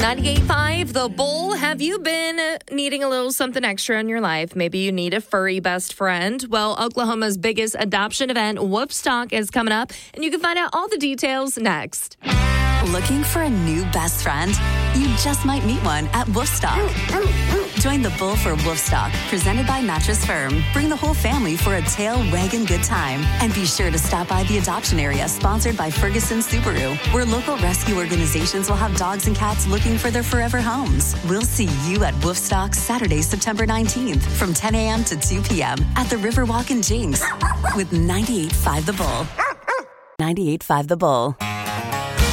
98.5 The Bull. Have you been needing a little something extra in your life? Maybe you need a furry best friend. Well, Oklahoma's biggest adoption event, Woofstock, is coming up, and you can find out all the details next. Looking for a new best friend? You just might meet one at Woofstock. Join the Bull for Woofstock, presented by Mattress Firm. Bring the whole family for a tail wagging good time. And be sure to stop by the adoption area, sponsored by Ferguson Subaru, where local rescue organizations will have dogs and cats looking for their forever homes. We'll see you at Woofstock Saturday, September 19th from 10 a.m. to 2 p.m. at the Riverwalk in Jinx with 98.5 The Bull. 98.5 The Bull.